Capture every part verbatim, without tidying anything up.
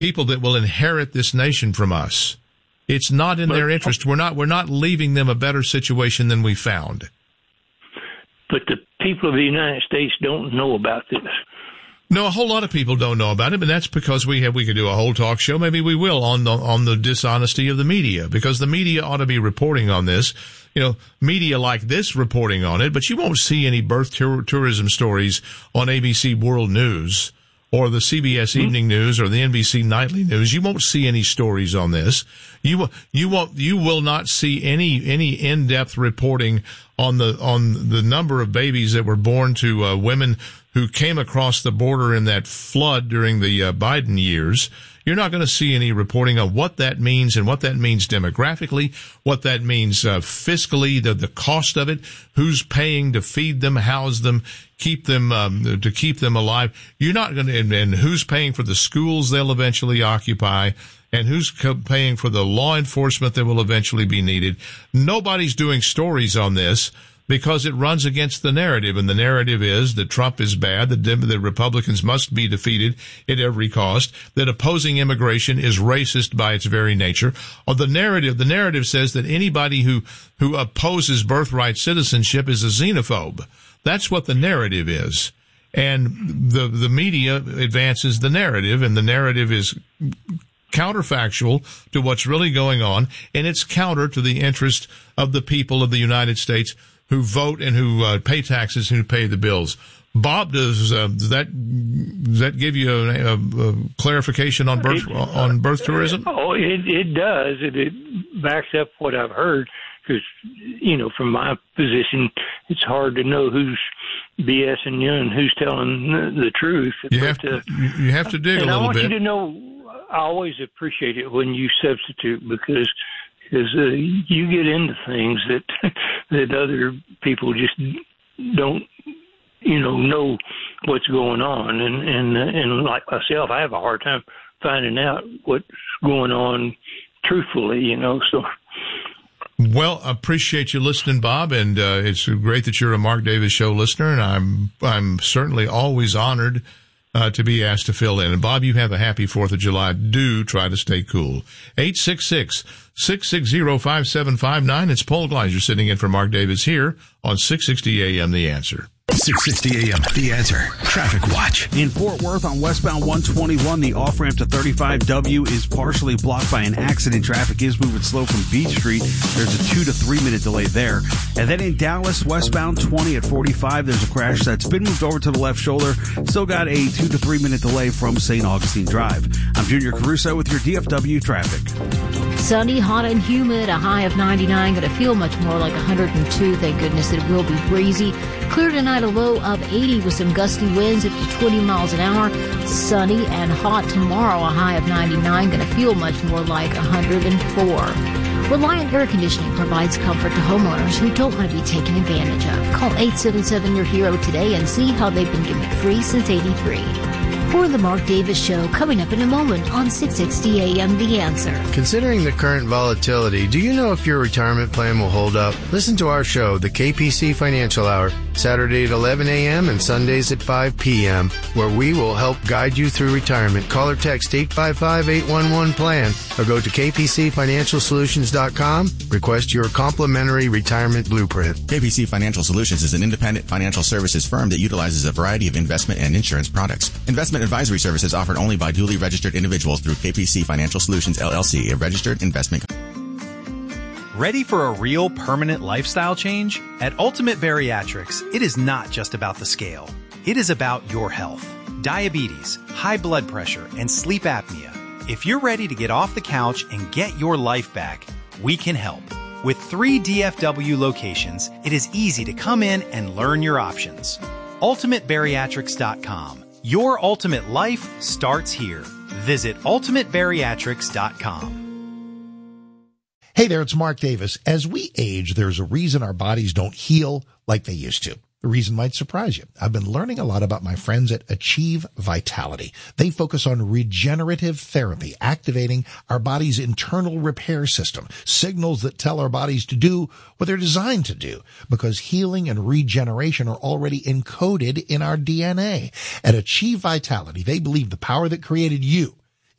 people that will inherit this nation from us. It's not in but, their interest. We're not, we're not leaving them a better situation than we found. But the people of the United States don't know about this. No, a whole lot of people don't know about it, and that's because we have, we could do a whole talk show. Maybe we will on the, on the dishonesty of the media, because the media ought to be reporting on this. You know, media like this reporting on it, but you won't see any birth tur- tourism stories on A B C World News or the C B S mm-hmm. Evening News or the N B C Nightly News. You won't see any stories on this. You, you won't, you will not see any, any in-depth reporting on the, on the number of babies that were born to uh, women who came across the border in that flood during the uh, Biden years. You're not going to see any reporting on what that means and what that means demographically, what that means uh, fiscally, the, the cost of it, who's paying to feed them, house them, keep them, um, to keep them alive. You're not going to, and, and who's paying for the schools they'll eventually occupy, and who's co- paying for the law enforcement that will eventually be needed. Nobody's doing stories on this, because it runs against the narrative, and the narrative is that Trump is bad, that the Republicans must be defeated at every cost, that opposing immigration is racist by its very nature. Or the narrative, the narrative says that anybody who, who opposes birthright citizenship is a xenophobe. That's what the narrative is. And the, the media advances the narrative, and the narrative is counterfactual to what's really going on, and it's counter to the interest of the people of the United States who vote and who uh, pay taxes and who pay the bills. Bob, does, uh, does that does that give you a, a, a clarification on birth it, on birth tourism? Oh, it it does. It, it backs up what I've heard, because you know, from my position, it's hard to know who's BSing you and who's telling the, the truth. You but, have to uh, you have to dig a little bit. And I want bit. you to know, I always appreciate it when you substitute, because. Because uh, you get into things that that other people just don't, you know, know what's going on, and and uh, and like myself, I have a hard time finding out what's going on truthfully, you know. So, well, I appreciate you listening, Bob, and uh, it's great that you're a Mark Davis Show listener, and I'm I'm certainly always honored Uh, to be asked to fill in. And Bob, you have a happy fourth of July. Do try to stay cool. eight six six, six six zero, five seven five nine. It's Paul Gleiser sitting in for Mark Davis here on six sixty A M The Answer. six sixty A M The Answer. Traffic Watch. In Fort Worth on westbound one twenty-one, the off-ramp to thirty-five W is partially blocked by an accident. Traffic is moving slow from Beach Street. There's a two to three minute delay there. And then in Dallas, westbound twenty at forty-five, there's a crash that's been moved over to the left shoulder. Still got a two to three minute delay from Saint Augustine Drive. I'm Junior Caruso with your D F W traffic. Sunny, hot and humid, a high of ninety-nine. Going to feel much more like one hundred two. Thank goodness it will be breezy. Clear tonight, a low of eighty with some gusty winds up to twenty miles an hour. Sunny and hot tomorrow, a high of ninety-nine. Going to feel much more like one hundred four. Reliant Air Conditioning provides comfort to homeowners who don't want to be taken advantage of. Call eight seven seven, your hero today and see how they've been giving free since eighty-three. For the Mark Davis Show, coming up in a moment on six sixty A M The Answer. Considering the current volatility, do you know if your retirement plan will hold up? Listen to our show, the K P C Financial Hour, Saturday at eleven A M and Sundays at five P M, where we will help guide you through retirement. Call or text eight five five, eight one one, PLAN or go to k p c financial solutions dot com. Request your complimentary retirement blueprint. K P C Financial Solutions is an independent financial services firm that utilizes a variety of investment and insurance products. Investment advisory services offered only by duly registered individuals through K P C Financial Solutions, L L C, a registered investment company. Ready for a real permanent lifestyle change? At Ultimate Bariatrics, it is not just about the scale. It is about your health. Diabetes, high blood pressure, and sleep apnea. If you're ready to get off the couch and get your life back, we can help. With three D F W locations, it is easy to come in and learn your options. ultimate bariatrics dot com. Your ultimate life starts here. Visit ultimate bariatrics dot com. Hey there, it's Mark Davis. As we age, there's a reason our bodies don't heal like they used to. The reason might surprise you. I've been learning a lot about my friends at Achieve Vitality. They focus on regenerative therapy, activating our body's internal repair system, signals that tell our bodies to do what they're designed to do, because healing and regeneration are already encoded in our D N A. At Achieve Vitality, they believe the power that created you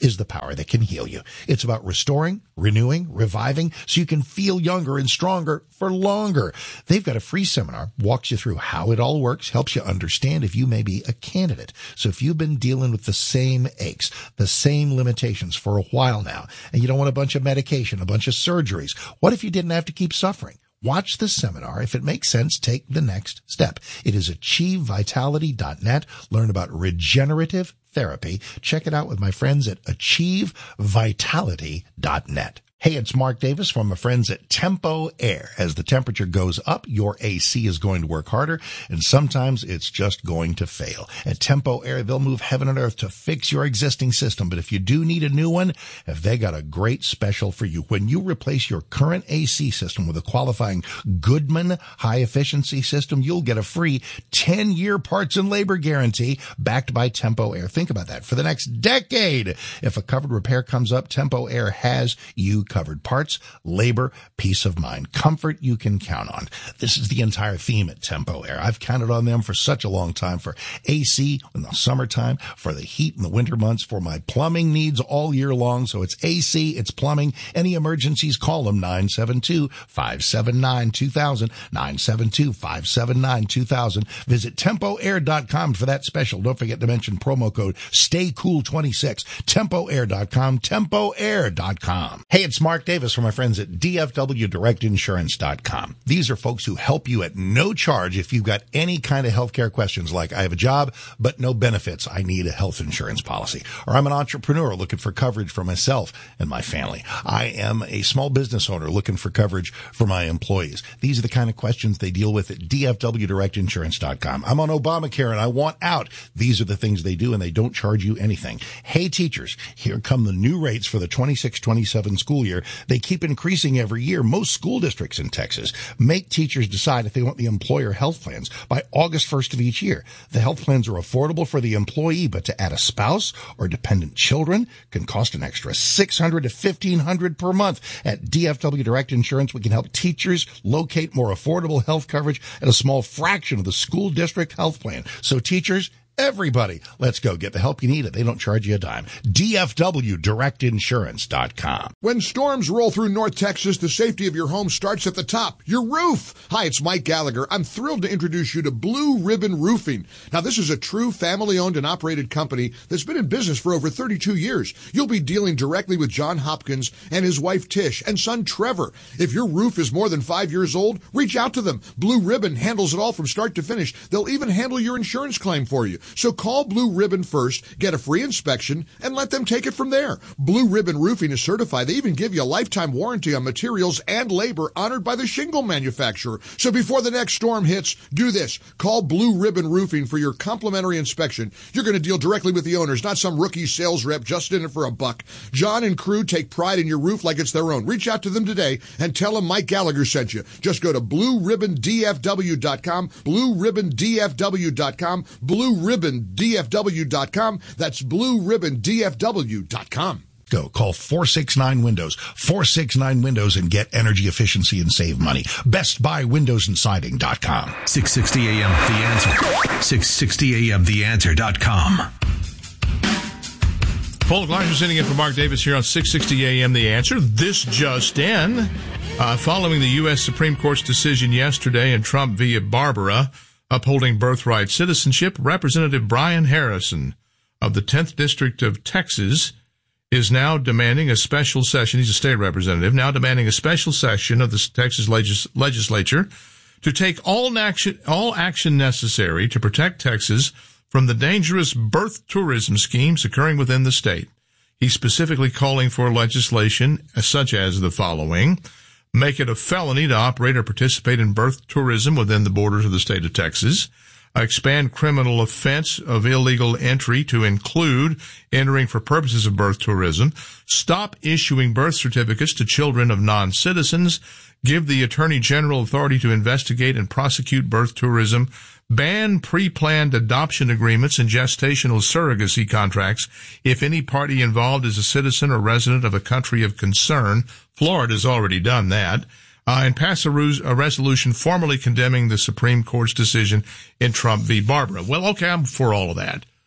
is the power that can heal you. It's about restoring, renewing, reviving, so you can feel younger and stronger for longer. They've got a free seminar, walks you through how it all works, helps you understand if you may be a candidate. So if you've been dealing with the same aches, the same limitations for a while now, and you don't want a bunch of medication, a bunch of surgeries, what if you didn't have to keep suffering? Watch the seminar. If it makes sense, take the next step. It is achieve vitality dot net. Learn about regenerative therapy. Check it out with my friends at achieve vitality dot net. Hey, it's Mark Davis from my friends at Tempo Air. As the temperature goes up, your A C is going to work harder, and sometimes it's just going to fail. At Tempo Air, they'll move heaven and earth to fix your existing system. But if you do need a new one, have they got a great special for you. When you replace your current A C system with a qualifying Goodman high-efficiency system, you'll get a free ten-year parts and labor guarantee backed by Tempo Air. Think about that. For the next decade, if a covered repair comes up, Tempo Air has you covered. Parts, labor, peace of mind, comfort you can count on. This is the entire theme at Tempo Air. I've counted on them for such a long time, for A C in the summertime, for the heat in the winter months, for my plumbing needs all year long. So it's A C, it's plumbing. Any emergencies, call them nine seven two, five seven nine, two thousand, nine seven two, five seven nine, two thousand. Visit tempo air dot com for that special. Don't forget to mention promo code stay cool twenty-six. tempo air dot com, tempo air dot com. Hey, it's Mark Davis from my friends at D F W direct insurance dot com. These are folks who help you at no charge if you've got any kind of healthcare questions like, I have a job, but no benefits. I need a health insurance policy. Or I'm an entrepreneur looking for coverage for myself and my family. I am a small business owner looking for coverage for my employees. These are the kind of questions they deal with at D F W direct insurance dot com. I'm on Obamacare and I want out. These are the things they do, and they don't charge you anything. Hey, teachers, here come the new rates for the twenty-six twenty-seven school year. They keep increasing every year. Most school districts in Texas make teachers decide if they want the employer health plans by August first of each year. The health plans are affordable for the employee, but to add a spouse or dependent children can cost an extra six hundred dollars to fifteen hundred dollars per month. At D F W Direct Insurance, we can help teachers locate more affordable health coverage at a small fraction of the school district health plan. So teachers, everybody, let's go get the help you need. They don't charge you a dime. D F W direct insurance dot com. When storms roll through North Texas, the safety of your home starts at the top, your roof. Hi, it's Mike Gallagher. I'm thrilled to introduce you to Blue Ribbon Roofing. Now, this is a true family-owned and operated company that's been in business for over thirty-two years. You'll be dealing directly with John Hopkins and his wife Tish and son Trevor. If your roof is more than five years old, reach out to them. Blue Ribbon handles it all from start to finish. They'll even handle your insurance claim for you. So call Blue Ribbon first, get a free inspection, and let them take it from there. Blue Ribbon Roofing is certified. They even give you a lifetime warranty on materials and labor honored by the shingle manufacturer. So before the next storm hits, do this. Call Blue Ribbon Roofing for your complimentary inspection. You're going to deal directly with the owners, not some rookie sales rep just in it for a buck. John and crew take pride in your roof like it's their own. Reach out to them today and tell them Mike Gallagher sent you. Just go to blue ribbon d f w dot com, blue ribbon d f w dot com, blue ribbon d f w dot com. That's blue ribbon d f w dot com. Go call four six nine Windows, four six nine Windows, and get energy efficiency and save money. Best Buy Windows and Siding dot com. six sixty A M The Answer. six sixty A M the answer dot com. Paul Gleiser sitting in for Mark Davis here on six sixty A M The Answer. This just in, uh, following the U S Supreme Court's decision yesterday in Trump v. Barbara, upholding birthright citizenship, Representative Brian Harrison of the tenth District of Texas is now demanding a special session. He's a state representative, now demanding a special session of the Texas legis- legislature to take all action, all action necessary to protect Texas from the dangerous birth tourism schemes occurring within the state. He's specifically calling for legislation such as the following: make it a felony to operate or participate in birth tourism within the borders of the state of Texas. Expand criminal offense of illegal entry to include entering for purposes of birth tourism. Stop issuing birth certificates to children of non-citizens. Give the Attorney General authority to investigate and prosecute birth tourism. Ban pre-planned adoption agreements and gestational surrogacy contracts if any party involved is a citizen or resident of a country of concern. Florida's already done that. Uh, and pass a, ru- a resolution formally condemning the Supreme Court's decision in Trump v. Barbara. Well, okay, I'm for all of that.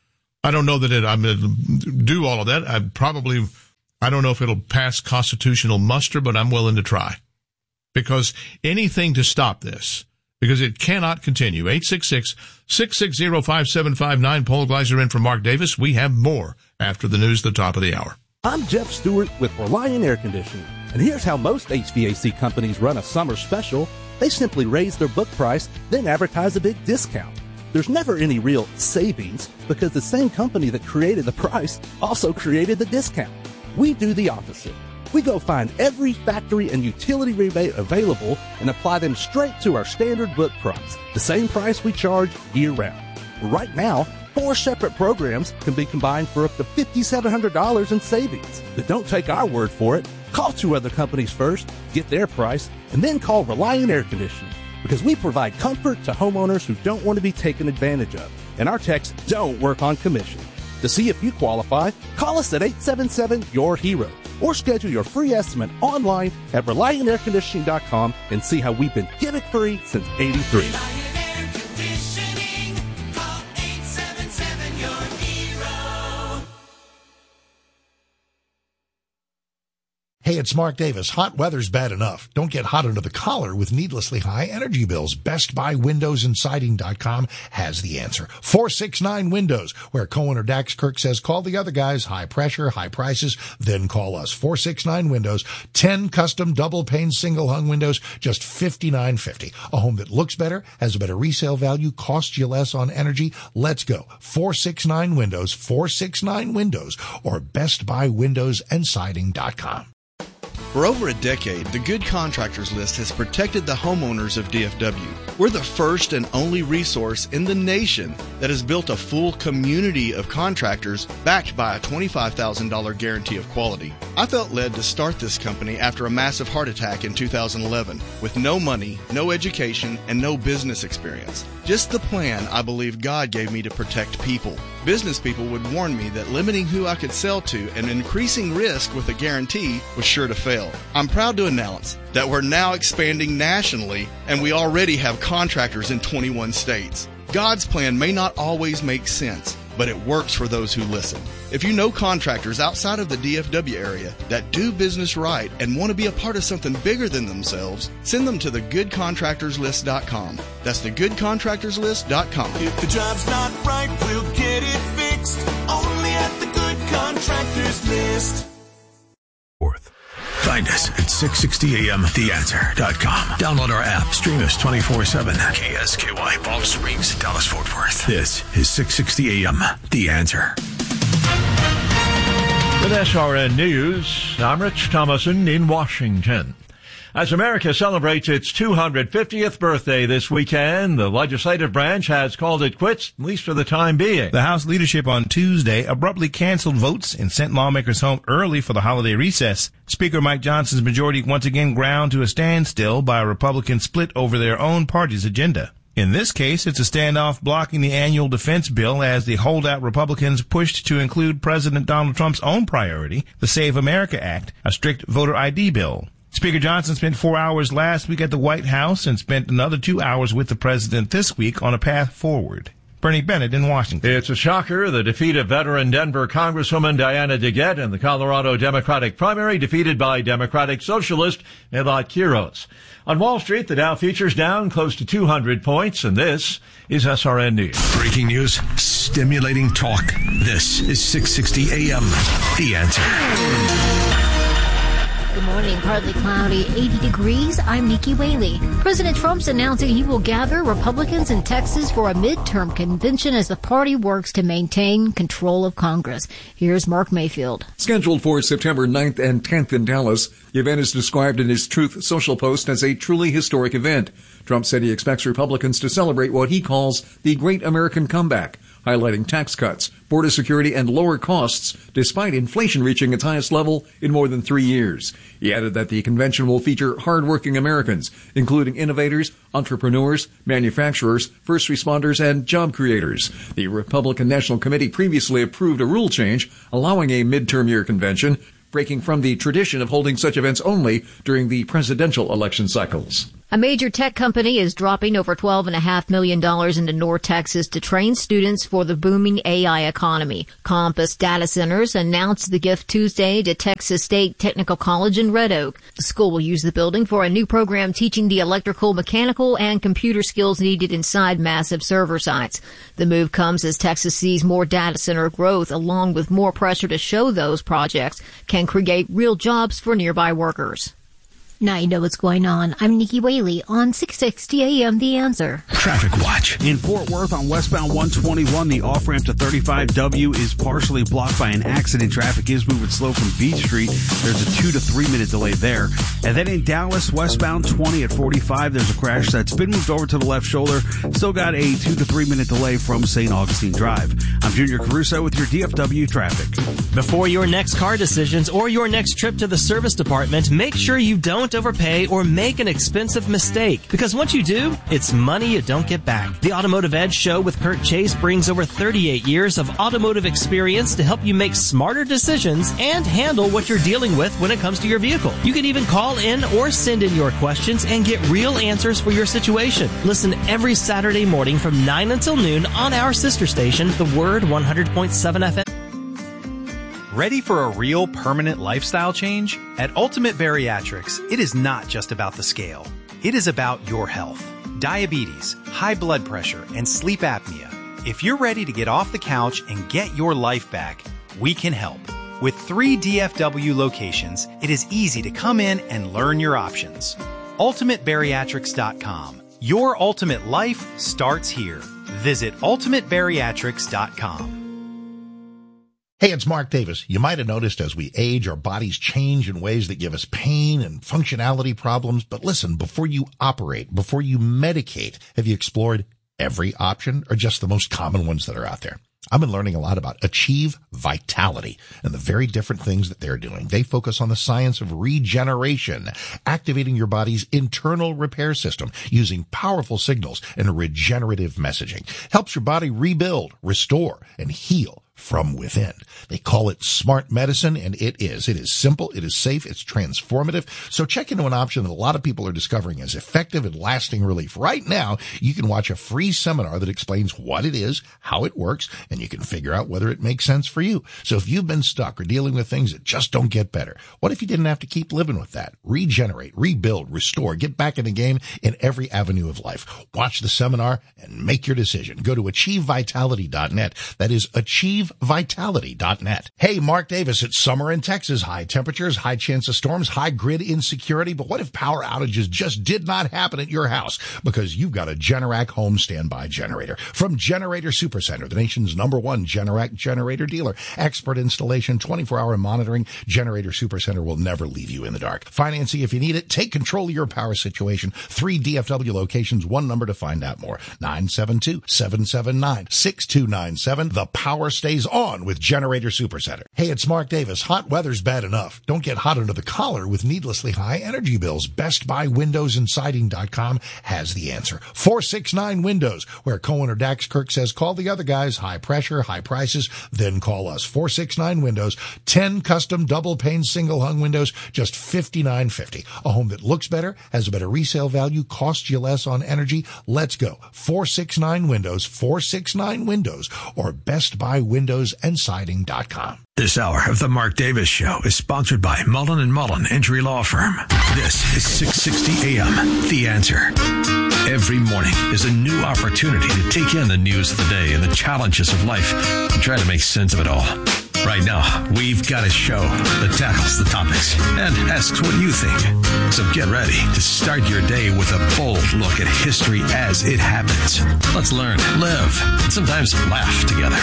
I don't know that it, I'm going to do all of that. I probably, I don't know if it'll pass constitutional muster, but I'm willing to try. Because anything to stop this, because it cannot continue. eight six six, six six zero, five seven five nine. Paul Gleiser in for Mark Davis. We have more after the news at the top of the hour. I'm Jeff Stewart with Reliant Air Conditioning. And here's how most H V A C companies run a summer special. They simply raise their book price, then advertise a big discount. There's never any real savings because the same company that created the price also created the discount. We do the opposite. We go find every factory and utility rebate available and apply them straight to our standard book price, the same price we charge year-round. Right now, four separate programs can be combined for up to five thousand seven hundred dollars in savings. But don't take our word for it. Call two other companies first, get their price, and then call Reliant Air Conditioning, because we provide comfort to homeowners who don't want to be taken advantage of, and our techs don't work on commission. To see if you qualify, call us at eight seven seven, Y O U R hero, or schedule your free estimate online at reliant air conditioning dot com and see how we've been gimmick-free since eighty-three. Hey, it's Mark Davis. Hot weather's bad enough. Don't get hot under the collar with needlessly high energy bills. Best Buy Windows and Siding dot com has the answer. four six nine Windows, where Cohen or Dax Kirk says call the other guys. High pressure, high prices, then call us. four six nine Windows, ten custom double pane single hung windows, just fifty-nine fifty. A home that looks better, has a better resale value, costs you less on energy. Let's go. four six nine Windows, four six nine Windows, or Best Buy Windows and Siding dot com. For over a decade, the Good Contractors List has protected the homeowners of D F W. We're the first and only resource in the nation that has built a full community of contractors backed by a twenty-five thousand dollars guarantee of quality. I felt led to start this company after a massive heart attack in two thousand eleven with no money, no education, and no business experience. Just the plan I believe God gave me to protect people. Business people would warn me that limiting who I could sell to and increasing risk with a guarantee was sure to fail. I'm proud to announce that we're now expanding nationally, and we already have contractors in twenty-one states. God's plan may not always make sense, but it works for those who listen. If you know contractors outside of the D F W area that do business right and want to be a part of something bigger than themselves, send them to the good contractors list dot com. That's the good contractors list dot com. If the job's not right, we'll get it fixed. Only at the Good Contractors List. Find us at six sixty A M the answer dot com. Download our app. Stream us twenty-four seven. K S K Y, Palm Springs, Dallas, Fort Worth. This is six sixty A M The Answer. With S R N News, I'm Rich Thomason in Washington. As America celebrates its two hundred fiftieth birthday this weekend, the legislative branch has called it quits, at least for the time being. The House leadership on Tuesday abruptly canceled votes and sent lawmakers home early for the holiday recess. Speaker Mike Johnson's majority once again ground to a standstill by a Republican split over their own party's agenda. In this case, it's a standoff blocking the annual defense bill as the holdout Republicans pushed to include President Donald Trump's own priority, the Save America Act, a strict voter I D bill. Speaker Johnson spent four hours last week at the White House and spent another two hours with the president this week on a path forward. Bernie Bennett in Washington. It's a shocker. The defeat of veteran Denver Congresswoman Diana DeGette in the Colorado Democratic primary, defeated by Democratic Socialist Evat Quiroz. On Wall Street, the Dow futures down close to two hundred points, and this is S R N News. Breaking news, stimulating talk. This is six sixty A M The Answer. Good morning. Partly cloudy, eighty degrees. I'm Nikki Whaley. President Trump's announcing he will gather Republicans in Texas for a midterm convention as the party works to maintain control of Congress. Here's Mark Mayfield. Scheduled for September ninth and tenth in Dallas, the event is described in his Truth Social post as a truly historic event. Trump said he expects Republicans to celebrate what he calls the Great American Comeback, highlighting tax cuts, border security, and lower costs, despite inflation reaching its highest level in more than three years. He added that the convention will feature hardworking Americans, including innovators, entrepreneurs, manufacturers, first responders, and job creators. The Republican National Committee previously approved a rule change allowing a midterm year convention, breaking from the tradition of holding such events only during the presidential election cycles. A major tech company is dropping over twelve point five million dollars into North Texas to train students for the booming A I economy. Compass Data Centers announced the gift Tuesday to Texas State Technical College in Red Oak. The school will use the building for a new program teaching the electrical, mechanical, and computer skills needed inside massive server sites. The move comes as Texas sees more data center growth, along with more pressure to show those projects can create real jobs for nearby workers. Now you know what's going on. I'm Nikki Whaley on six sixty A M The Answer. Traffic Watch. In Fort Worth on westbound one twenty-one, the off-ramp to thirty-five W is partially blocked by an accident. Traffic is moving slow from Beach Street. There's a two to three minute delay there. And then in Dallas, westbound twenty at forty-five, there's a crash that's been moved over to the left shoulder. Still got a two to three minute delay from Saint Augustine Drive. I'm Junior Caruso with your D F W traffic. Before your next car decisions or your next trip to the service department, make sure you don't overpay or make an expensive mistake. Because once you do, it's money you don't get back. The Automotive Edge Show with Kurt Chase brings over thirty-eight years of automotive experience to help you make smarter decisions and handle what you're dealing with when it comes to your vehicle. You can even call in or send in your questions and get real answers for your situation. Listen every Saturday morning from nine until noon on our sister station, The Word one hundred point seven F M. Ready for a real permanent lifestyle change? At Ultimate Bariatrics, it is not just about the scale. It is about your health. Diabetes, high blood pressure, and sleep apnea. If you're ready to get off the couch and get your life back, we can help. With three D F W locations, it is easy to come in and learn your options. ultimate bariatrics dot com. Your ultimate life starts here. Visit ultimate bariatrics dot com. Hey, it's Mark Davis. You might have noticed as we age, our bodies change in ways that give us pain and functionality problems. But listen, before you operate, before you medicate, have you explored every option or just the most common ones that are out there? I've been learning a lot about Achieve Vitality and the very different things that they're doing. They focus on the science of regeneration, activating your body's internal repair system using powerful signals and regenerative messaging. Helps your body rebuild, restore, and heal from within. They call it smart medicine, and it is. It is simple, it is safe, it's transformative. So check into an option that a lot of people are discovering as effective and lasting relief. Right now, you can watch a free seminar that explains what it is, how it works, and you can figure out whether it makes sense for you. So if you've been stuck or dealing with things that just don't get better, what if you didn't have to keep living with that? Regenerate, rebuild, restore, get back in the game in every avenue of life. Watch the seminar and make your decision. Go to achieve vitality dot net. That is achieve vitality dot net. Hey, Mark Davis. It's summer in Texas. High temperatures, high chance of storms, high grid insecurity. But what if power outages just did not happen at your house? Because you've got a Generac home standby generator. From Generator Supercenter, the nation's number one Generac generator dealer. Expert installation, twenty-four hour monitoring. Generator Supercenter will never leave you in the dark. Financing if you need it. Take control of your power situation. Three D F W locations, one number to find out more. nine seven two, seven seven nine, six two nine seven. The power stays on with Generator Supercenter. Hey, it's Mark Davis. Hot weather's bad enough. Don't get hot under the collar with needlessly high energy bills. Best Buy Windows and Siding dot com has the answer. four six nine Windows, where Cohen or Dax Kirk says, call the other guys. High pressure, high prices, then call us. four six nine Windows, ten custom double pane single hung windows, just fifty-nine fifty. A home that looks better, has a better resale value, costs you less on energy. Let's go. four six nine Windows, four six nine Windows, or Best Buy Windows and Siding dot com. This hour of the Mark Davis Show is sponsored by Mullen and Mullen Injury Law Firm. This is six sixty A M, The Answer. Every morning is a new opportunity to take in the news of the day and the challenges of life and try to make sense of it all. Right now, we've got a show that tackles the topics and asks what you think. So get ready to start your day with a bold look at history as it happens. Let's learn, live, and sometimes laugh together.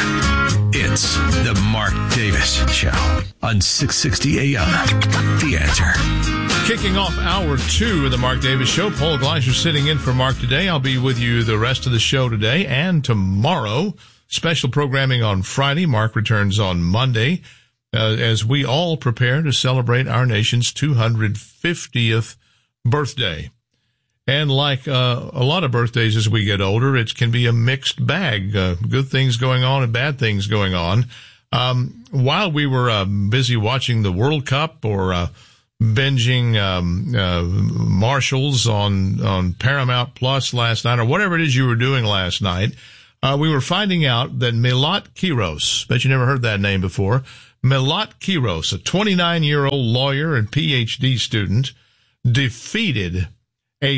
It's the Mark Davis Show on six sixty A M. The Answer. Kicking off hour two of the Mark Davis Show. Paul Gleiser sitting in for Mark today. I'll be with you the rest of the show today and tomorrow. Special programming on Friday. Mark returns on Monday uh, as we all prepare to celebrate our nation's two hundred fiftieth birthday. And like uh, a lot of birthdays as we get older, it can be a mixed bag. Uh, good things going on and bad things going on. Um, while we were uh, busy watching the World Cup or uh, binging um, uh, Marshalls on on Paramount Plus last night, or whatever it is you were doing last night, uh, we were finding out that Milat Kiros, bet you never heard that name before, Milat Kiros, a twenty-nine-year-old lawyer and P H D student, defeated a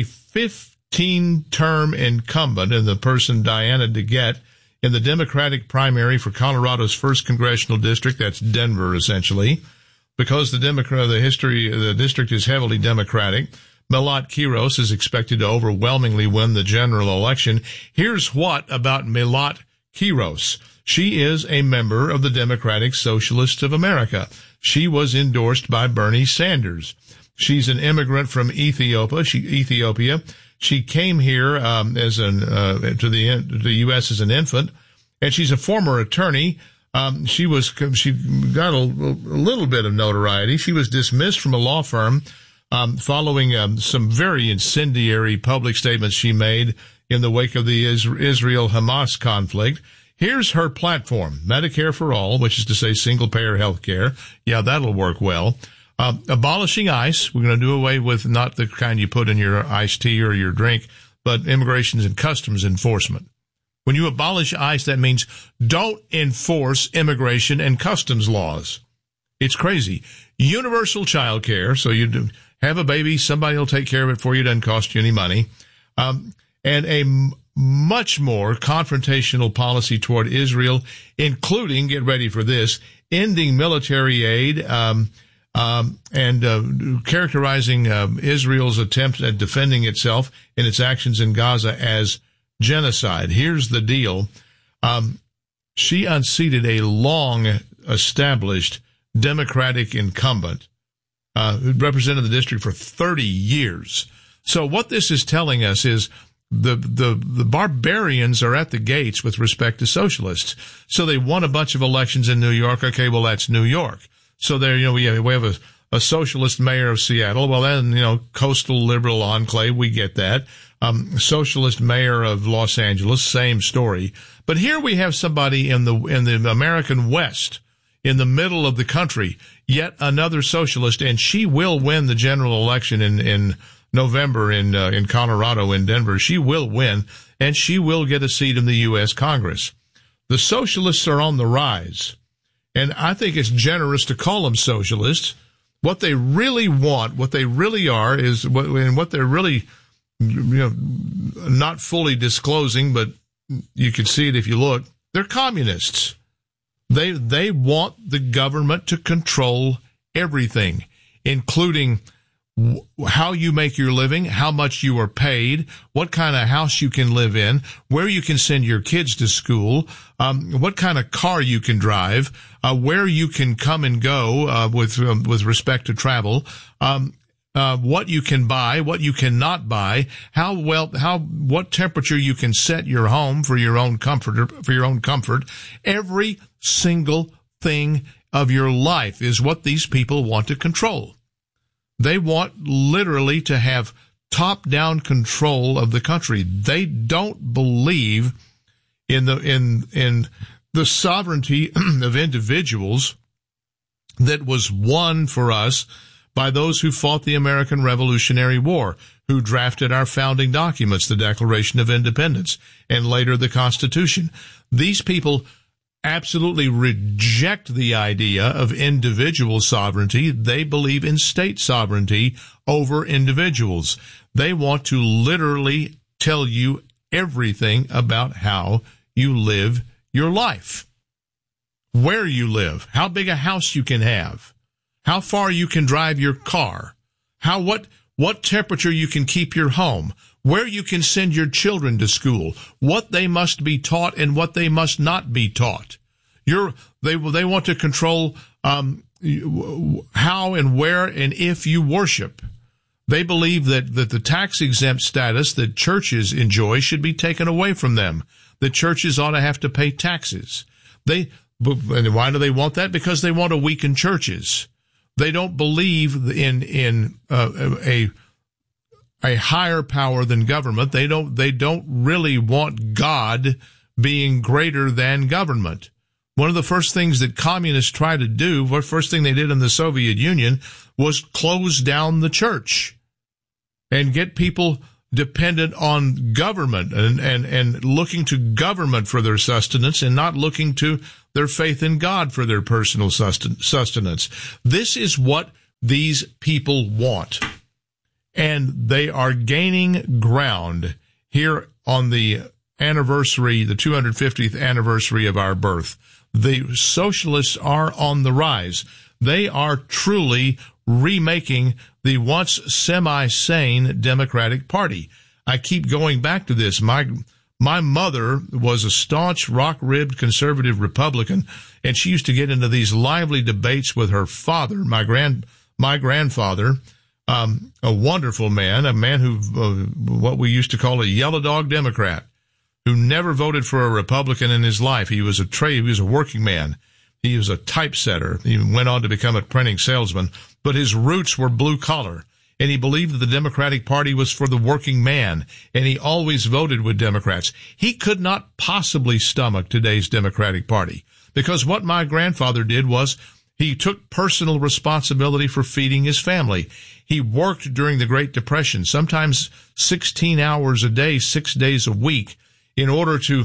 fifteen-term incumbent in the person Diana DeGette in the Democratic primary for Colorado's first congressional district. That's Denver, essentially. Because the Democrat, the history, the district is heavily Democratic, Milat Kiros is expected to overwhelmingly win the general election. Here's what about Milat Kiros. She is a member of the Democratic Socialists of America. She was endorsed by Bernie Sanders. She's an immigrant from Ethiopia. She, Ethiopia. She came here um, as an uh, to the to the U S as an infant, and she's a former attorney. Um, she was she got a, a little bit of notoriety. She was dismissed from a law firm um, following um, some very incendiary public statements she made in the wake of the Israel-Hamas conflict. Here's her platform: Medicare for all, which is to say single-payer health care. Yeah, that'll work well. Um, abolishing ICE. We're going to do away with not the kind you put in your iced tea or your drink, but Immigration and Customs Enforcement. When you abolish ICE, that means don't enforce immigration and customs laws. It's crazy. Universal child care. So you do have a baby, somebody will take care of it for you. It doesn't cost you any money. Um, and a m- much more confrontational policy toward Israel, including, get ready for this, ending military aid, um, Um, and uh, characterizing uh, Israel's attempt at defending itself in its actions in Gaza as genocide. Here's the deal. Um, she unseated a long-established Democratic incumbent uh, who represented the district for thirty years. So what this is telling us is the, the, the barbarians are at the gates with respect to socialists. So they won a bunch of elections in New York. Okay, well, that's New York. So there, you know, we have, we have a, a socialist mayor of Seattle. Well, then, you know, coastal liberal enclave, we get that. Um, socialist mayor of Los Angeles, same story. But here we have somebody in the, in the American West, in the middle of the country, yet another socialist, and she will win the general election in, in November in, uh, in Colorado, in Denver. She will win, and she will get a seat in the U S Congress. The socialists are on the rise. And I think it's generous to call them socialists. What they really want, what they really are, is what, and what they're really, you know, not fully disclosing, but you can see it if you look. They're communists. They they want the government to control everything, including how you make your living, how much you are paid, what kind of house you can live in, where you can send your kids to school, um, what kind of car you can drive, uh, where you can come and go uh, with um, with respect to travel, um, uh, what you can buy, what you cannot buy, how well, how what temperature you can set your home for your own comfort, for your own comfort. Every single thing of your life is what these people want to control. They want literally to have top-down control of the country. They don't believe in the in in the sovereignty of individuals that was won for us by those who fought the American Revolutionary War, who drafted our founding documents, the Declaration of Independence, and later the Constitution. These people absolutely reject the idea of individual sovereignty. They believe in state sovereignty over individuals. They want to literally tell you everything about how you live your life, where you live, how big a house you can have, how far you can drive your car, how what what temperature you can keep your home, where you can send your children to school, what they must be taught and what they must not be taught. You're, they they want to control um, how and where and if you worship. They believe that, that the tax-exempt status that churches enjoy should be taken away from them. The churches ought to have to pay taxes. They and why do they want that? Because they want to weaken churches. They don't believe in in uh, a a higher power than government. They don't they don't really want God being greater than government. One of the first things that communists tried to do, the first thing they did in the Soviet Union, was close down the church and get people dependent on government and, and, and looking to government for their sustenance and not looking to their faith in God for their personal sustenance. This is what these people want. And they are gaining ground here on the anniversary, the two hundred fiftieth anniversary of our birth. The socialists are on the rise. They are truly remaking the once semi-sane Democratic Party. I keep going back to this. My my mother was a staunch, rock-ribbed conservative Republican, and she used to get into these lively debates with her father, my grand my grandfather, um, a wonderful man, a man who uh, what we used to call a yellow dog Democrat, who never voted for a Republican in his life. He was a trade, he was a working man. He was a typesetter. He went on to become a printing salesman, but his roots were blue collar. And he believed that the Democratic Party was for the working man, and he always voted with Democrats. He could not possibly stomach today's Democratic Party, because what my grandfather did was he took personal responsibility for feeding his family. He worked during the Great Depression, sometimes sixteen hours a day, six days a week, in order to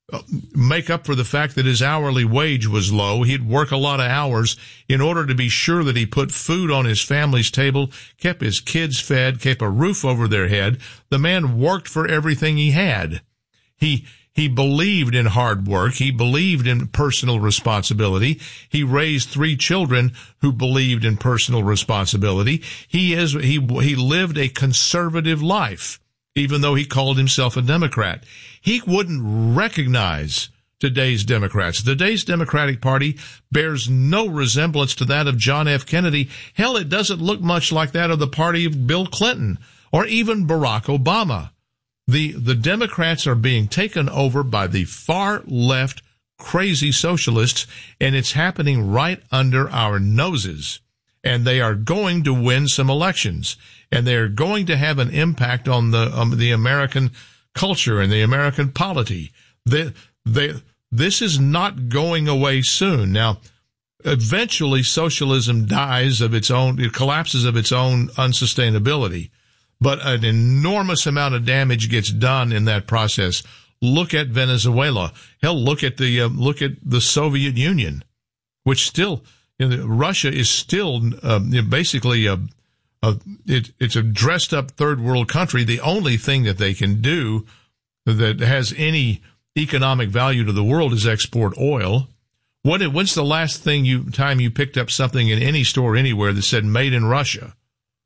make up for the fact that his hourly wage was low. He'd work a lot of hours in order to be sure that he put food on his family's table, kept his kids fed, kept a roof over their head. The man worked for everything he had. He he believed in hard work. He believed in personal responsibility. He raised three children who believed in personal responsibility. He is he he lived a conservative life, even though he called himself a Democrat. He wouldn't recognize today's Democrats. Today's Democratic Party bears no resemblance to that of John F. Kennedy. Hell, it doesn't look much like that of the party of Bill Clinton or even Barack Obama. The, the Democrats are being taken over by the far left crazy socialists, and it's happening right under our noses. And they are going to win some elections, and they are going to have an impact on the um, the American culture and the American polity. They, they, this is not going away soon. Now, eventually socialism dies of its own, it collapses of its own unsustainability, but an enormous amount of damage gets done in that process. Look at Venezuela. Hell, look at the, uh, look at the Soviet Union, which still, you know, Russia is still uh, basically a, a it, it's a dressed up third world country. The only thing that they can do that has any economic value to the world is export oil. When it, when's the last thing you time you picked up something in any store anywhere that said made in Russia?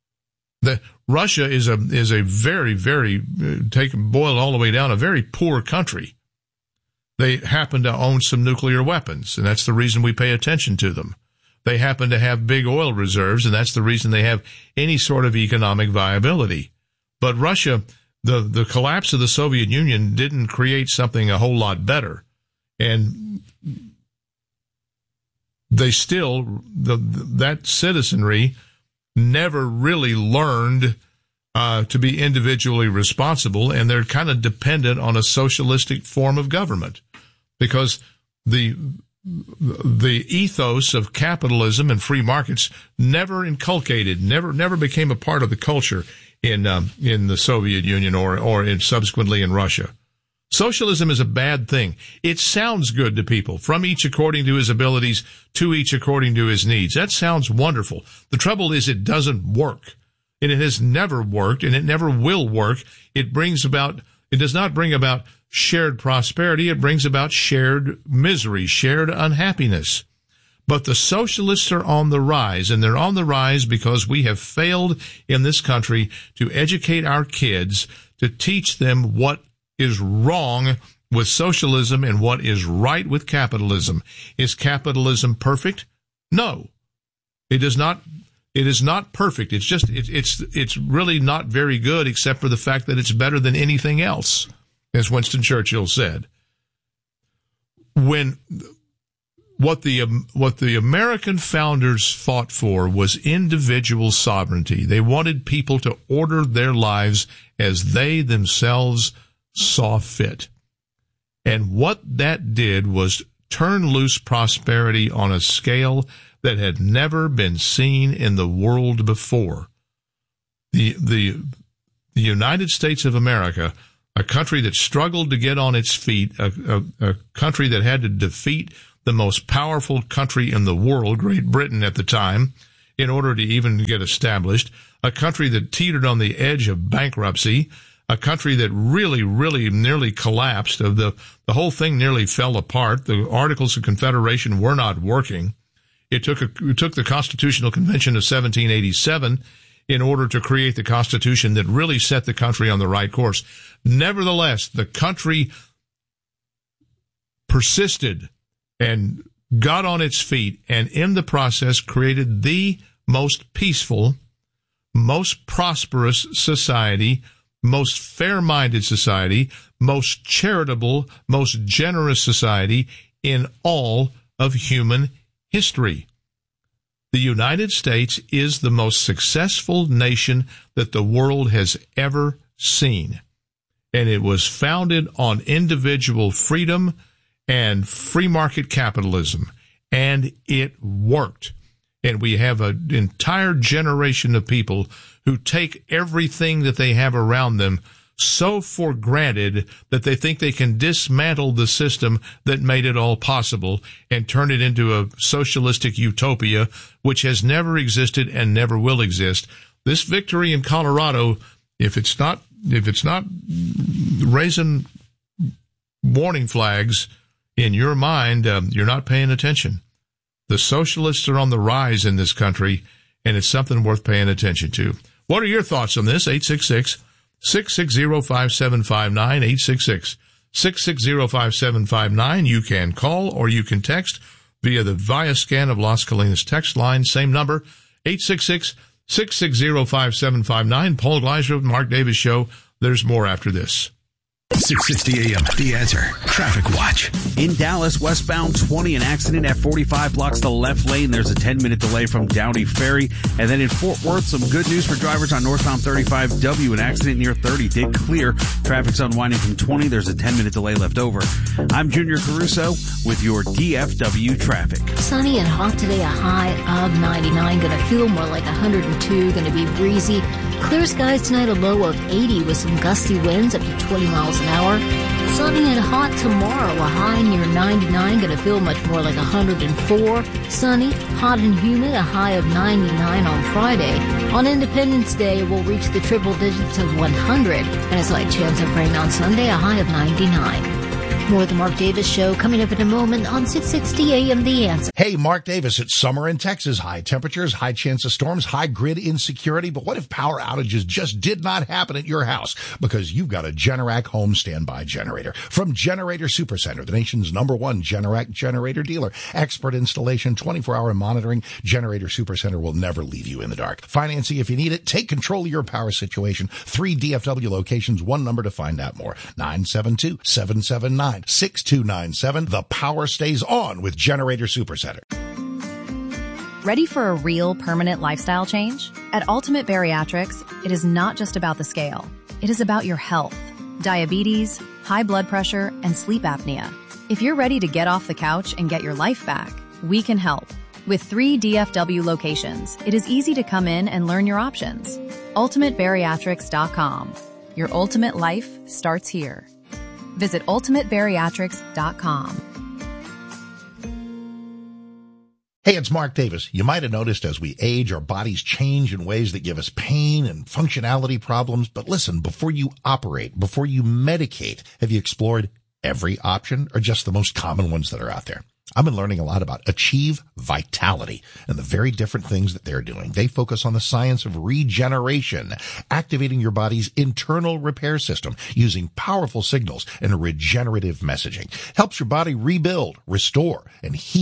The Russia is a is a very very uh, take boiled all the way down a very poor country. They happen to own some nuclear weapons, and that's the reason we pay attention to them. They happen to have big oil reserves, and that's the reason they have any sort of economic viability. But Russia, the, the collapse of the Soviet Union didn't create something a whole lot better. And they still, the, that citizenry never really learned uh, to be individually responsible, and they're kind of dependent on a socialistic form of government because the the ethos of capitalism and free markets never inculcated, never never became a part of the culture in um, in the Soviet Union or or in subsequently in Russia. Socialism is a bad thing. It sounds good to people, from each according to his abilities, to each according to his needs. That sounds wonderful. The trouble is it doesn't work, and it has never worked, and it never will work. It brings about it does not bring about shared prosperity. It brings about shared misery, shared unhappiness. But the socialists are on the rise, and they're on the rise because we have failed in this country to educate our kids, to teach them what is wrong with socialism and what is right with capitalism. Is capitalism perfect? No. It is not. It is not perfect. It's just, it, it's, it's really not very good, except for the fact that it's better than anything else, as Winston Churchill said. When what the um, what the American founders fought for was individual sovereignty. They wanted people to order their lives as they themselves saw fit. And what that did was turn loose prosperity on a scale that had never been seen in the world before. The, the, the United States of America, a country that struggled to get on its feet, a, a, a country that had to defeat the most powerful country in the world, Great Britain at the time, in order to even get established, a country that teetered on the edge of bankruptcy, a country that really, really nearly collapsed. Of the, the whole thing nearly fell apart. The Articles of Confederation were not working. It took a, it took the Constitutional Convention of seventeen eighty-seven in order to create the Constitution that really set the country on the right course. Nevertheless, the country persisted and got on its feet, and in the process created the most peaceful, most prosperous society, most fair-minded society, most charitable, most generous society in all of human history. The United States is the most successful nation that the world has ever seen, and it was founded on individual freedom and free market capitalism, and it worked. And we have an entire generation of people who take everything that they have around them so for granted that they think they can dismantle the system that made it all possible and turn it into a socialistic utopia, which has never existed and never will exist. This victory in Colorado, if it's not, if it's not raising warning flags in your mind, um, you're not paying attention. The socialists are on the rise in this country, and it's something worth paying attention to. What are your thoughts on this? eight six six, six six zero, five seven five nine, eight six six, six six zero, five seven five nine. You can call or you can text via the Via Scan of Las Colinas text line. Same number, eight six six, six six zero, five seven five nine. Paul Gleiser of the Mark Davis Show. There's more after this. six sixty A M, The Answer. Traffic Watch. In Dallas, westbound twenty, an accident at forty-five blocks the left lane. There's a ten-minute delay from Downey Ferry. And then in Fort Worth, some good news for drivers on northbound thirty-five W. An accident near thirty did clear. Traffic's unwinding from twenty. There's a ten-minute delay left over. I'm Junior Caruso with your D F W traffic. Sunny and hot today, a high of ninety-nine. Going to feel more like one hundred two. Going to be breezy. Clear skies tonight, a low of eighty with some gusty winds up to twenty miles an hour. Sunny and hot tomorrow, a high near ninety-nine, going to feel much more like one hundred four. Sunny, hot and humid, a high of ninety-nine on Friday. On Independence Day, we'll reach the triple digits of one hundred, and a slight chance of rain on Sunday, a high of ninety-nine. More of the Mark Davis Show coming up in a moment on six sixty A M The Answer. Hey, Mark Davis, it's summer in Texas. High temperatures, high chance of storms, high grid insecurity. But what if power outages just did not happen at your house? Because you've got a Generac home standby generator. From Generator Supercenter, the nation's number one Generac generator dealer. Expert installation, twenty-four hour monitoring. Generator Supercenter will never leave you in the dark. Financing if you need it. Take control of your power situation. Three D F W locations, one number to find out more. nine seven two, seven seven nine, six two nine seven. The power stays on with Generator Supercenter. Ready for a real permanent lifestyle change? At Ultimate Bariatrics, it is not just about the scale. It is about your health, diabetes, high blood pressure, and sleep apnea. If you're ready to get off the couch and get your life back, we can help. With three D F W locations, it is easy to come in and learn your options. ultimate bariatrics dot com. Your ultimate life starts here. Visit ultimate bariatrics dot com. Hey, it's Mark Davis. You might have noticed as we age, our bodies change in ways that give us pain and functionality problems. But listen, before you operate, before you medicate, have you explored every option or just the most common ones that are out there? I've been learning a lot about Achieve Vitality and the very different things that they're doing. They focus on the science of regeneration, activating your body's internal repair system using powerful signals and regenerative messaging. Helps your body rebuild, restore, and heal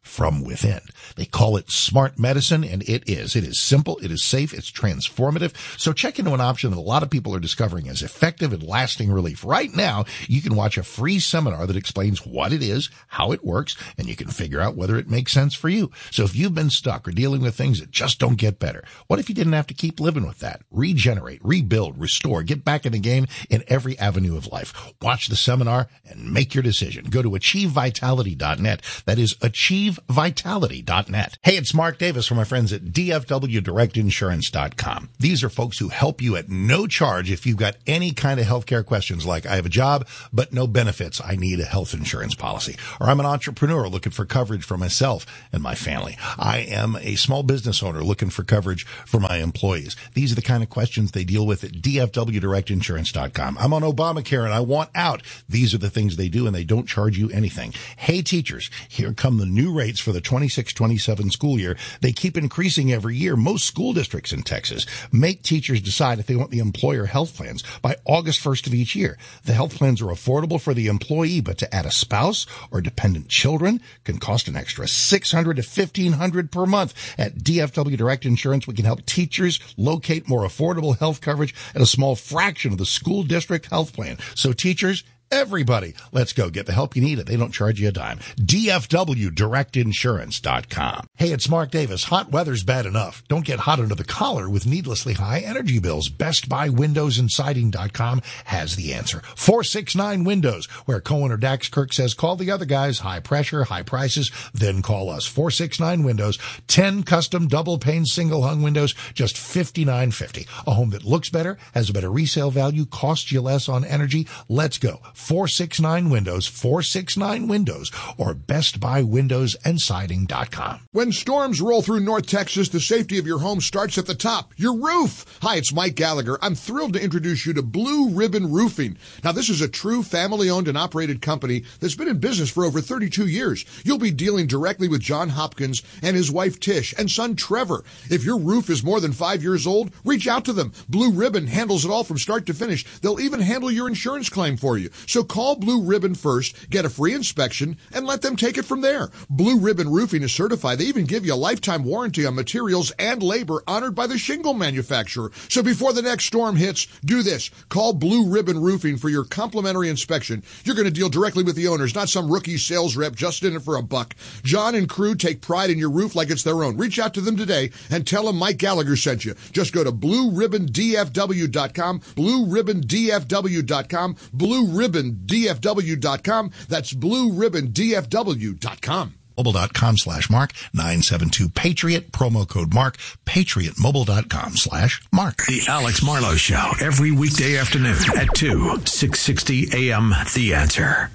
from within. They call it smart medicine, and it is. It is simple, it is safe, it's transformative. So check into an option that a lot of people are discovering as effective and lasting relief. Right now, you can watch a free seminar that explains what it is, how it works, and you can figure out whether it makes sense for you. So if you've been stuck or dealing with things that just don't get better, what if you didn't have to keep living with that? Regenerate, rebuild, restore, get back in the game in every avenue of life. Watch the seminar and make your decision. Go to achieve vitality dot net. That is achieve vitality dot net. Hey, it's Mark Davis from my friends at D F W direct insurance dot com. These are folks who help you at no charge if you've got any kind of healthcare questions like I have a job but no benefits. I need a health insurance policy. Or I'm an entrepreneur looking for coverage for myself and my family. I am a small business owner looking for coverage for my employees. These are the kind of questions they deal with at D F W direct insurance dot com. I'm on Obamacare and I want out. These are the things they do, and they don't charge you anything. Hey, teachers, here come the new rates for the twenty-six twenty-seven school year. They keep increasing every year. Most school districts in Texas make teachers decide if they want the employer health plans by August first of each year. The health plans are affordable for the employee, but to add a spouse or dependent children can cost an extra six hundred dollars to fifteen hundred dollars per month. At D F W Direct Insurance, we can help teachers locate more affordable health coverage at a small fraction of the school district health plan. So teachers, everybody, let's go get the help you need. They don't charge you a dime. D F W direct insurance dot com. Hey, it's Mark Davis. Hot weather's bad enough. Don't get hot under the collar with needlessly high energy bills. Best Buy Windows and Siding dot com has the answer. four six nine Windows, where Cohen or Dax Kirk says call the other guys. High pressure, high prices, then call us. four six nine Windows. ten custom double pane single hung windows, just fifty-nine fifty. A home that looks better, has a better resale value, costs you less on energy. Let's go. four six nine Windows, four six nine Windows, or Best Buy Windows and Siding dot com. When storms roll through North Texas, the safety of your home starts at the top, your roof. Hi, it's Mike Gallagher. I'm thrilled to introduce you to Blue Ribbon Roofing. Now, this is a true family-owned and operated company that's been in business for over thirty-two years. You'll be dealing directly with John Hopkins and his wife Tish and son Trevor. If your roof is more than five years old, reach out to them. Blue Ribbon handles it all from start to finish. They'll even handle your insurance claim for you. So call Blue Ribbon first, get a free inspection, and let them take it from there. Blue Ribbon Roofing is certified. They even give you a lifetime warranty on materials and labor honored by the shingle manufacturer. So before the next storm hits, do this. Call Blue Ribbon Roofing for your complimentary inspection. You're going to deal directly with the owners, not some rookie sales rep just in it for a buck. John and crew take pride in your roof like it's their own. Reach out to them today and tell them Mike Gallagher sent you. Just go to blue ribbon d f w dot com, blue ribbon d f w dot com, blue ribbon d f w dot com. That's blue ribbon d f w dot com. Mobile.com slash Mark, nine seven two Patriot, promo code Mark, patriotmobile.com slash Mark. The Alex Marlowe Show, every weekday afternoon at two, six sixty A M The Answer.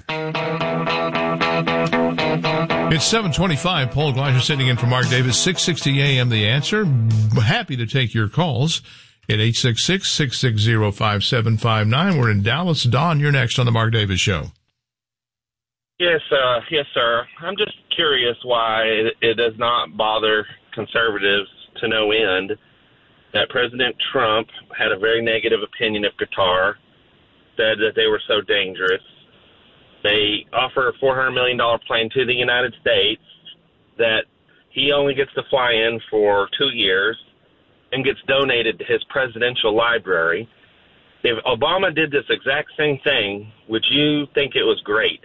It's seven twenty-five. Paul Gleiser sitting in for Mark Davis, six sixty A M The Answer. Happy to take your calls at eight six six, six six zero, five seven five nine. We're in Dallas. Don, you're next on the Mark Davis Show. Yes, uh, yes, sir. I'm just curious why it, it does not bother conservatives to no end that President Trump had a very negative opinion of Qatar, said that they were so dangerous. They offer a four hundred million dollars plane to the United States that he only gets to fly in for two years and gets donated to his presidential library. If Obama did this exact same thing, would you think it was great?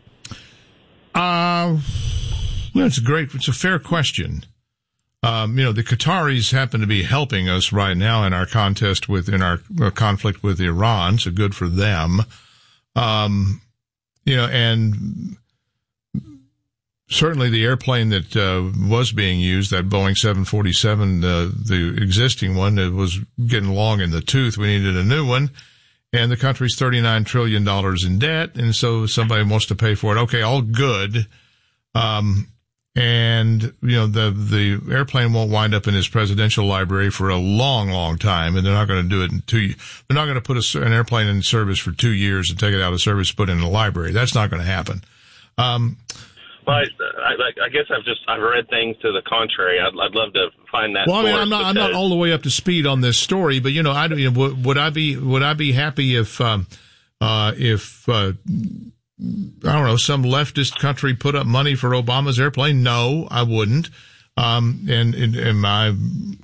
Uh, well, it's a great, it's a fair question. Um, you know, the Qataris happen to be helping us right now in our contest with, in our, our conflict with Iran, so good for them. Um, you know, and certainly the airplane that uh, was being used, that Boeing seven forty-seven, uh, the existing one, it was getting long in the tooth. We needed a new one. And the country's thirty-nine trillion dollars in debt, and so somebody wants to pay for it. Okay, all good. Um, and, you know, the the airplane won't wind up in his presidential library for a long, long time, and they're not going to do it in two They're not going to put a, an airplane in service for two years and take it out of service, put it in a library. That's not going to happen. Um, Well, I, I, I guess I've just I've read things to the contrary. I'd, I'd love to find that. Well, I mean, I'm not I'm not all the way up to speed on this story, but you know, I you know, would, would I be would I be happy if um, uh, if uh, I don't know, some leftist country put up money for Obama's airplane? No, I wouldn't. Um, and, and, and my,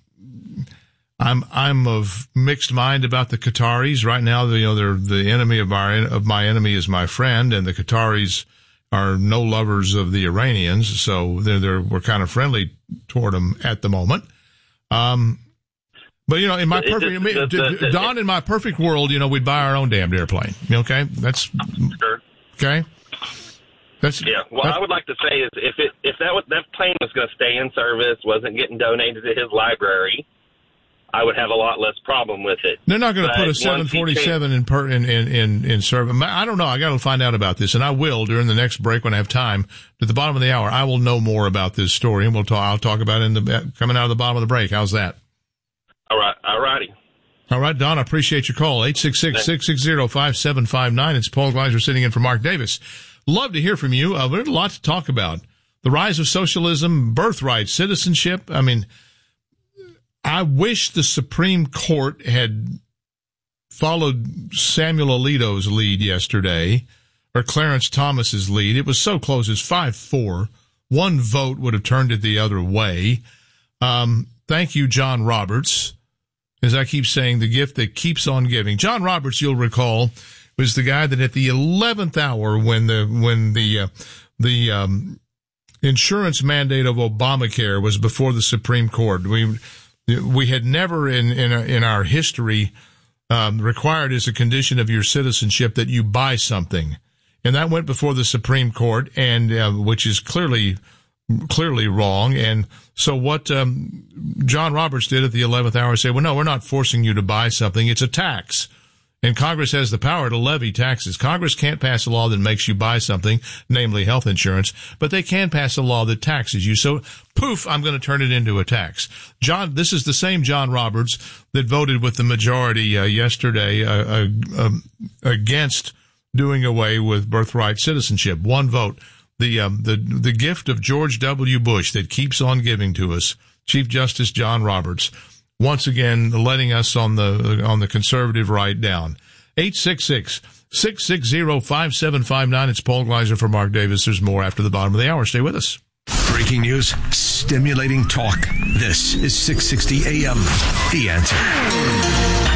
I'm, I'm of mixed mind about the Qataris right now. You know, they're the enemy of our, of my enemy is my friend, and the Qataris are no lovers of the Iranians. So they're, they're, we're kind of friendly toward them at the moment. Um, but you know, in my perfect, I mean, Don, in my perfect world, you know, we'd buy our own damned airplane. Okay. That's, Sure. okay. That's, yeah. Well, that's, I would like to say is if it if that was, that plane was going to stay in service, wasn't getting donated to his library, I would have a lot less problem with it. They're not going to but put a seven forty-seven in per, in in in, in service. I don't know. I got to find out about this, and I will during the next break when I have time. At the bottom of the hour, I will know more about this story, and we'll talk. I'll talk about it in the coming out of the bottom of the break. How's that? All right. All righty. All right, Don. I appreciate your call. eight six six, six six zero, five seven five nine. It's Paul Gleiser sitting in for Mark Davis. Love to hear from you. Uh, there's a lot to talk about. The rise of socialism, birthright, citizenship. I mean, I wish the Supreme Court had followed Samuel Alito's lead yesterday, or Clarence Thomas's lead. It was so close. It's five four. One vote would have turned it the other way. Um, thank you, John Roberts. As I keep saying, the gift that keeps on giving. John Roberts, you'll recall, was the guy that at the eleventh hour, when the when the uh, the um, insurance mandate of Obamacare was before the Supreme Court, we we had never in in, in our history um, required as a condition of your citizenship that you buy something, and that went before the Supreme Court, and uh, which is clearly clearly wrong. And so what um, John Roberts did at the eleventh hour said, well, no, we're not forcing you to buy something. It's a tax. And Congress has the power to levy taxes. Congress can't pass a law that makes you buy something, namely health insurance, but they can pass a law that taxes you. So, poof, I'm going to turn it into a tax. John, this is the same John Roberts that voted with the majority uh, yesterday uh, uh, uh, against doing away with birthright citizenship. One vote. The um, the the gift of George W. Bush that keeps on giving to us, Chief Justice John Roberts. Once again, letting us on the on the conservative right down. eight six six, six six zero, five seven five nine. It's Paul Gleiser for Mark Davis. There's more after the bottom of the hour. Stay with us. Breaking news, stimulating talk. This is six sixty A M. The Answer.